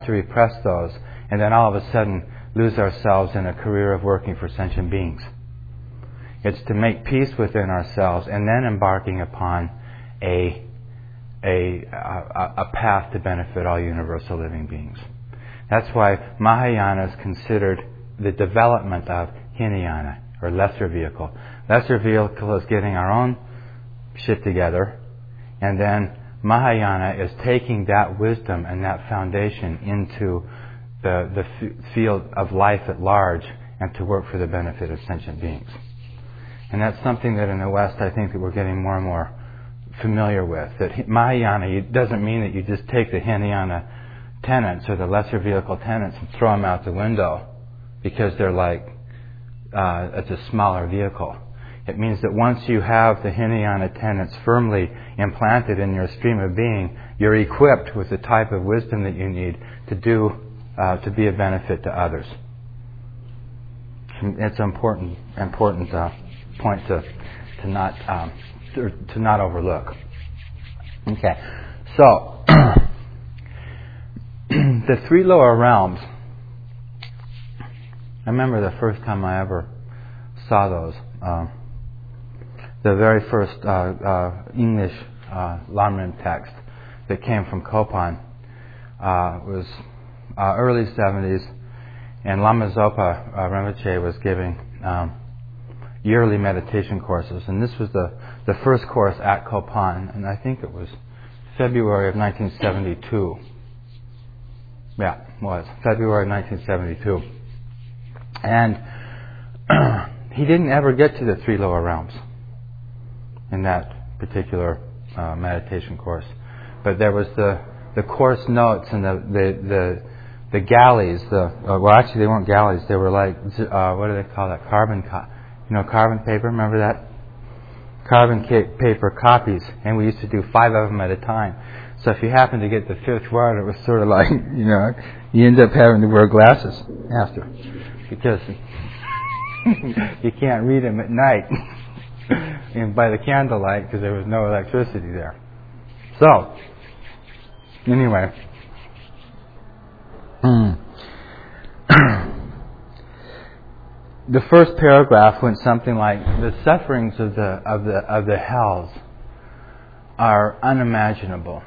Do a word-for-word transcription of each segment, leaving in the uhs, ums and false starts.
to repress those, and then all of a sudden lose ourselves in a career of working for sentient beings. It's to make peace within ourselves and then embarking upon a, a, a, a path to benefit all universal living beings. That's why Mahayana is considered the development of Hinayana, or lesser vehicle. Lesser vehicle is getting our own shit together, and then Mahayana is taking that wisdom and that foundation into the, the f- field of life at large and to work for the benefit of sentient beings. And that's something that in the West I think that we're getting more and more familiar with. That Mahayana doesn't mean that you just take the Hinayana tenets or the lesser vehicle tenets and throw them out the window because they're like, uh, it's a smaller vehicle. It means that once you have the Hinayana tenets firmly implanted in your stream of being, you're equipped with the type of wisdom that you need to do, uh, to be a benefit to others. It's an important, important uh, point to to not um, to, to not overlook. Okay, so the three lower realms. I remember the first time I ever saw those. Uh, the very first uh, uh, English uh, Lamrim text that came from Kopan uh, was uh, early seventies, and Lama Zopa uh, Rinpoche was giving um, yearly meditation courses, and this was the, the first course at Kopan, and I think it was February of nineteen seventy-two. Yeah, it was February of nineteen seventy-two. And he didn't ever get to the three lower realms in that particular uh, meditation course. But there was the, the course notes and the the, the, the galleys, the uh, well actually they weren't galleys, they were like, uh, what do they call that, carbon, co- you know, carbon paper, remember that? Carbon ca- paper copies, and we used to do five of them at a time. So if you happen to get the fifth one, it was sort of like, you know, you end up having to wear glasses after, because you can't read them at night and by the candlelight because there was no electricity there. So, anyway, the first paragraph went something like, "The sufferings of the of the of the hells are unimaginable."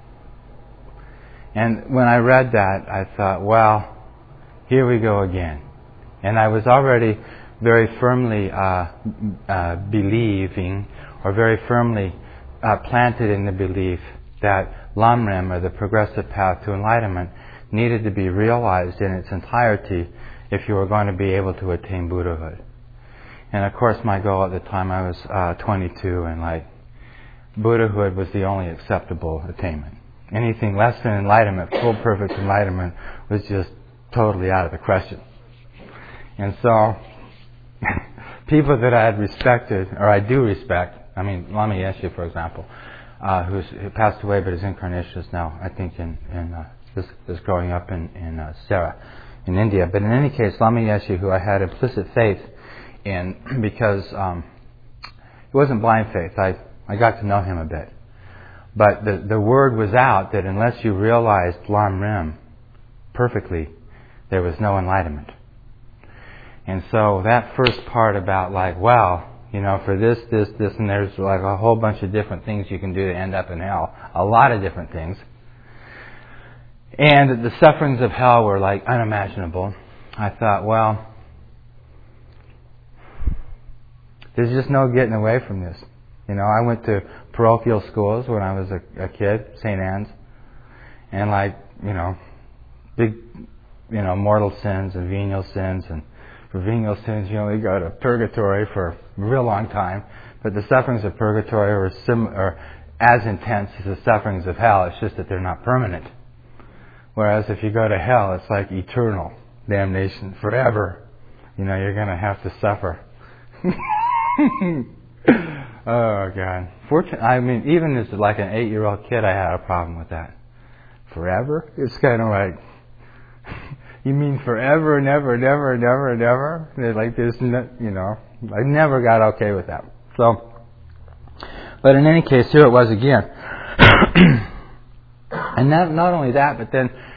And when I read that, I thought, well, here we go again. And I was already very firmly uh, uh, believing, or very firmly uh, planted in the belief that Lamrim, or the progressive path to enlightenment, needed to be realized in its entirety if you were going to be able to attain Buddhahood. And of course, my goal at the time, I was uh, twenty-two, and like Buddhahood was the only acceptable attainment. Anything less than enlightenment, full perfect enlightenment, was just totally out of the question. And so, people that I had respected, or I do respect, I mean, Lama Yeshe, for example, uh, who's, who passed away, but his incarnation is now, I think, in, in uh, is, is growing up in, in uh, Sera, in India. But in any case, Lama Yeshe, who I had implicit faith in, because um, it wasn't blind faith. I, I got to know him a bit. But the, the word was out that unless you realized Lamrim perfectly, there was no enlightenment. And so that first part about like, well, you know, for this, this, this, and there's like a whole bunch of different things you can do to end up in hell. A lot of different things. And the sufferings of hell were like unimaginable. I thought, well, there's just no getting away from this. You know, I went to parochial schools when I was a, a kid, Saint Anne's, and like, you know, big, you know, mortal sins and venial sins, and for venial sins you only go to purgatory for a real long time, but the sufferings of purgatory are, sim- are as intense as the sufferings of hell. It's just that they're not permanent. Whereas if you go to hell, it's like eternal damnation, forever. You know, you're going to have to suffer. Oh, God. Fortunately, I mean, even as like an eight-year-old kid, I had a problem with that. Forever? It's kind of like, you mean forever, never, never, never, never? They're like this, you know, I never got okay with that. So, but in any case, here it was again. And not, not only that, but then